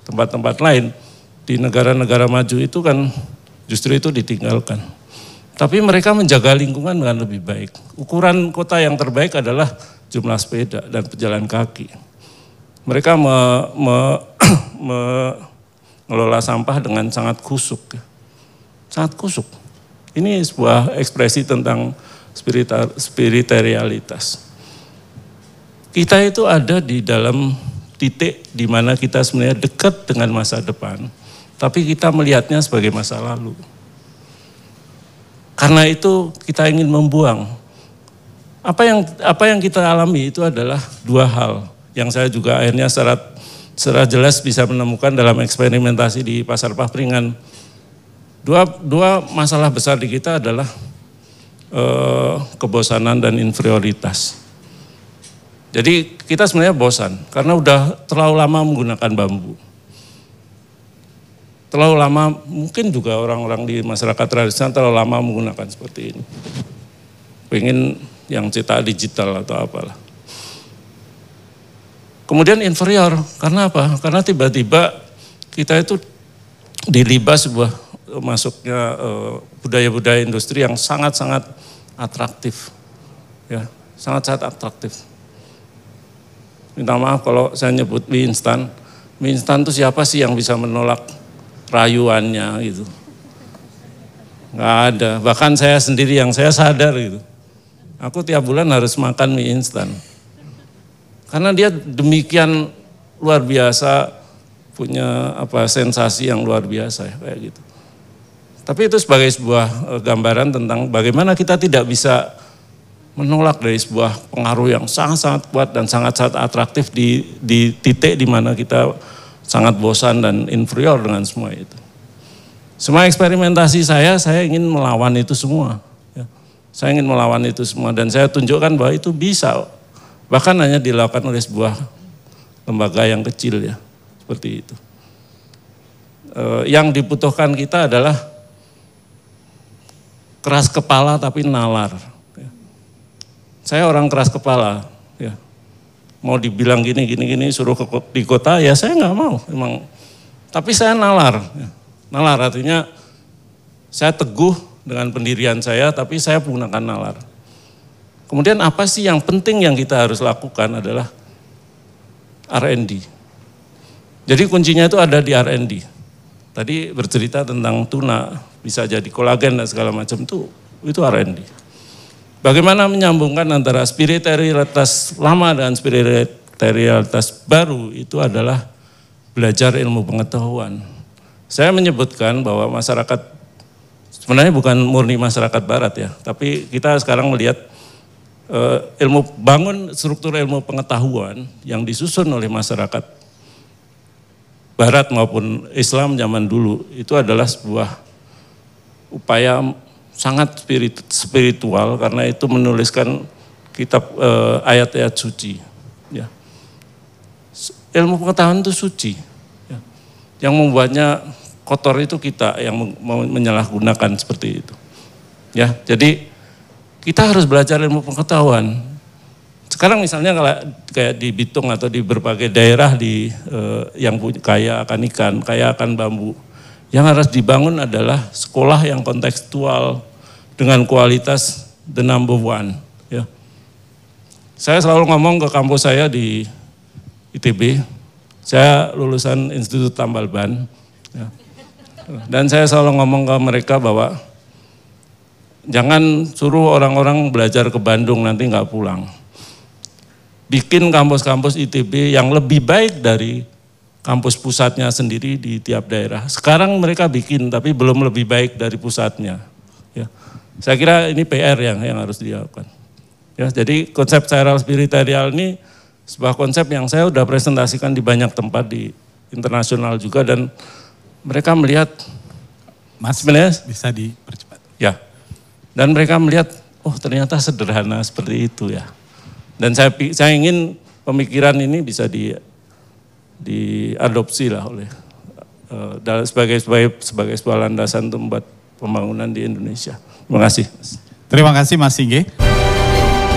tempat-tempat lain di negara-negara maju itu kan justru itu ditinggalkan. Tapi mereka menjaga lingkungan dengan lebih baik. Ukuran kota yang terbaik adalah jumlah sepeda dan pejalan kaki. Mereka mengelola sampah dengan sangat kusuk. Sangat kusuk. Ini sebuah ekspresi tentang spiritualitas. Kita itu ada di dalam titik di mana kita sebenarnya dekat dengan masa depan, tapi kita melihatnya sebagai masa lalu. Karena itu kita ingin membuang. Apa yang kita alami itu adalah dua hal yang saya juga akhirnya secara jelas bisa menemukan dalam eksperimentasi di Pasar Papringan. Dua masalah besar di kita adalah kebosanan dan inferioritas. Jadi kita sebenarnya bosan karena udah terlalu lama menggunakan bambu. Terlalu lama, mungkin juga orang-orang di masyarakat tradisional terlalu lama menggunakan seperti ini. Pengen yang cetak digital atau apalah. Kemudian inferior, karena apa? Karena tiba-tiba kita itu dilibas sebuah masuknya budaya-budaya industri yang sangat-sangat atraktif. Ya, sangat-sangat atraktif. Minta maaf kalau saya nyebut mie instan. Mie instan itu siapa sih yang bisa menolak rayuannya gitu. Nggak ada, bahkan saya sendiri yang saya sadar gitu. Aku tiap bulan harus makan mie instan. Karena dia demikian luar biasa, punya sensasi yang luar biasa ya, kayak gitu. Tapi itu sebagai sebuah gambaran tentang bagaimana kita tidak bisa menolak dari sebuah pengaruh yang sangat-sangat kuat dan sangat-sangat atraktif di titik di mana kita sangat bosan dan inferior dengan semua itu. Semua eksperimentasi saya ingin melawan itu semua. Ya. Saya ingin melawan itu semua dan saya tunjukkan bahwa itu bisa. Bahkan hanya dilakukan oleh sebuah lembaga yang kecil ya, seperti itu. Yang dibutuhkan kita adalah keras kepala tapi nalar. Ya. Saya orang keras kepala. Ya. Mau dibilang gini suruh di kota ya saya nggak mau emang. Tapi saya nalar. Nalar artinya saya teguh dengan pendirian saya tapi saya menggunakan nalar. Kemudian apa sih yang penting yang kita harus lakukan adalah R&D. Jadi kuncinya itu ada di R&D. Tadi bercerita tentang tuna bisa jadi kolagen dan segala macam itu R&D. Bagaimana menyambungkan antara spiritualitas lama dan spiritualitas baru itu adalah belajar ilmu pengetahuan. Saya menyebutkan bahwa masyarakat, sebenarnya bukan murni masyarakat barat ya, tapi kita sekarang melihat bangun struktur ilmu pengetahuan yang disusun oleh masyarakat barat maupun Islam zaman dulu, itu adalah sebuah upaya sangat spiritual karena itu menuliskan kitab ayat-ayat suci. Ya. Ilmu pengetahuan itu suci. Ya. Yang membuatnya kotor itu kita yang mau menyalahgunakan seperti itu. Ya, jadi kita harus belajar ilmu pengetahuan. Sekarang misalnya kalau kayak di Bitung atau di berbagai daerah yang kaya akan ikan, kaya akan bambu. Yang harus dibangun adalah sekolah yang kontekstual dengan kualitas the number one. Ya. Saya selalu ngomong ke kampus saya di ITB, saya lulusan Institut Tambal Ban. Ya. Dan saya selalu ngomong ke mereka bahwa jangan suruh orang-orang belajar ke Bandung nanti nggak pulang. Bikin kampus-kampus ITB yang lebih baik dari kampus pusatnya sendiri di tiap daerah. Sekarang mereka bikin tapi belum lebih baik dari pusatnya. Ya. Saya kira ini PR yang harus dilakukan. Ya, jadi konsep spiral spiritual ini sebuah konsep yang saya sudah presentasikan di banyak tempat di internasional juga dan mereka melihat, Mas sebenarnya bisa dipercepat. Ya, dan mereka melihat, oh ternyata sederhana seperti itu ya. Dan saya ingin pemikiran ini bisa diadopsi lah oleh sebagai sebuah landasan untuk membuat pembangunan di Indonesia. Terima kasih. Terima kasih Mas Singge.